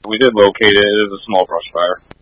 We did locate it. It was a small brush fire.